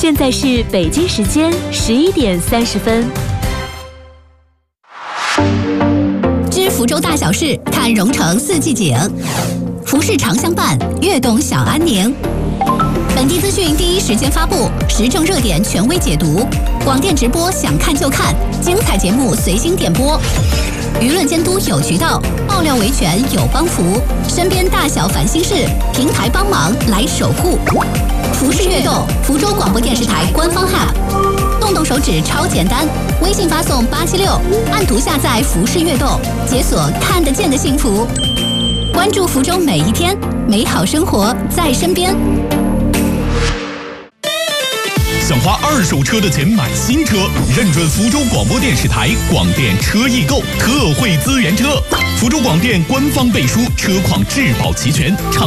现在是北京时间11:30。 知福州大小事，看蓉城四季景。服饰常相伴，悦动享安宁。本地资讯第一时间发布，时政热点权威解读，广电直播想看就看，精彩节目随心点播。舆论监督有渠道，爆料维权有帮扶，身边大小烦心事，平台帮忙来守护。服饰悦动，福州广播电视台官方 App， 动动手指超简单，微信发送876，按图下载服饰悦动，解锁看得见的幸福。关注福州每一天，美好生活在身边。 想花2手车的钱买新车，认准福州广播电视台广电车易购特惠资源车，福州广电官方背书，车况质保齐全。